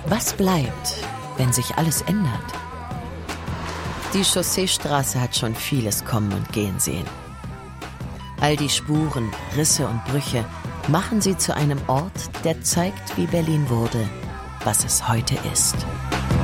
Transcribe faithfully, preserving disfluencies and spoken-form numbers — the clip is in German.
Was bleibt, wenn sich alles ändert? Die Chausseestraße hat schon vieles kommen und gehen sehen. All die Spuren, Risse und Brüche machen sie zu einem Ort, der zeigt, wie Berlin wurde, was es heute ist.